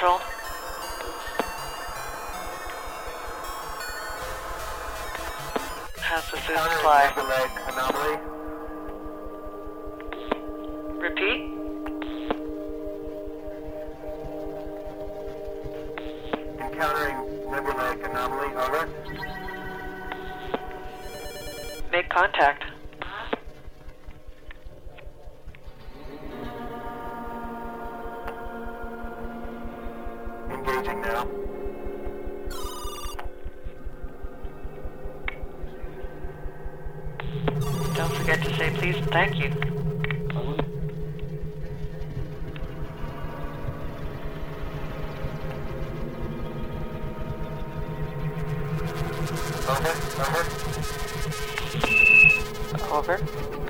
Control. How's the food supply? Anomaly. Repeat. Encountering nebulaic anomaly. Over. Make contact. Engaging now. Don't forget to say please and thank you. Over. Over.